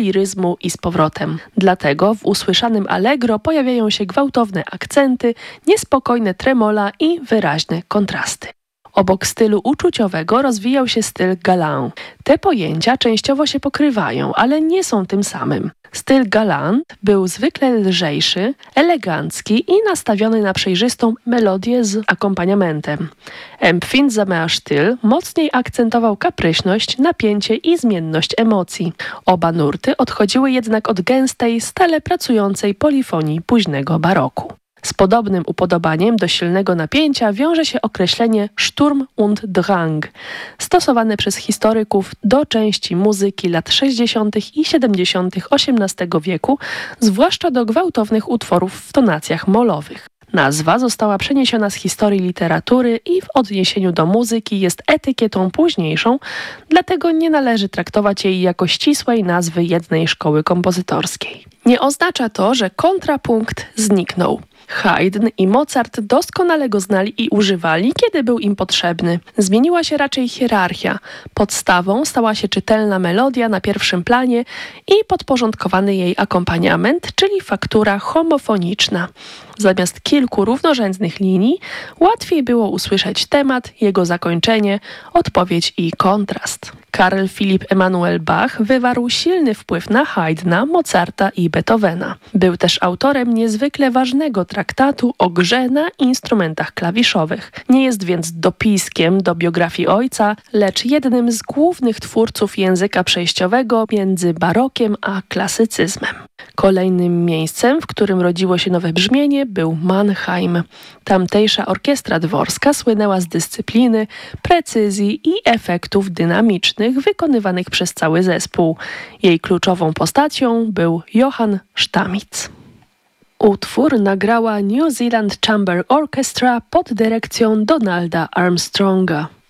liryzmu i z powrotem. Dlatego w usłyszanym allegro pojawiają się gwałtowne akcenty, niespokojne tremola i wyraźne kontrasty. Obok stylu uczuciowego rozwijał się styl galant. Te pojęcia częściowo się pokrywają, ale nie są tym samym. Styl galant był zwykle lżejszy, elegancki i nastawiony na przejrzystą melodię z akompaniamentem. Empfindsamer styl mocniej akcentował kapryśność, napięcie i zmienność emocji. Oba nurty odchodziły jednak od gęstej, stale pracującej polifonii późnego baroku. Z podobnym upodobaniem do silnego napięcia wiąże się określenie Sturm und Drang, stosowane przez historyków do części muzyki lat 60. i 70. XVIII wieku, zwłaszcza do gwałtownych utworów w tonacjach molowych. Nazwa została przeniesiona z historii literatury i w odniesieniu do muzyki jest etykietą późniejszą, dlatego nie należy traktować jej jako ścisłej nazwy jednej szkoły kompozytorskiej. Nie oznacza to, że kontrapunkt zniknął. Haydn i Mozart doskonale go znali i używali, kiedy był im potrzebny. Zmieniła się raczej hierarchia. Podstawą stała się czytelna melodia na pierwszym planie i podporządkowany jej akompaniament, czyli faktura homofoniczna. Zamiast kilku równorzędnych linii łatwiej było usłyszeć temat, jego zakończenie, odpowiedź i kontrast. Karl Philipp Emanuel Bach wywarł silny wpływ na Haydna, Mozarta i Beethovena. Był też autorem niezwykle ważnego traktatu o grze na instrumentach klawiszowych. Nie jest więc dopiskiem do biografii ojca, lecz jednym z głównych twórców języka przejściowego między barokiem a klasycyzmem. Kolejnym miejscem, w którym rodziło się nowe brzmienie, był Mannheim. Tamtejsza orkiestra dworska słynęła z dyscypliny, precyzji i efektów dynamicznych wykonywanych przez cały zespół. Jej kluczową postacią był Johann Stamitz. Utwór nagrała New Zealand Chamber Orchestra pod dyrekcją Donalda Armstronga.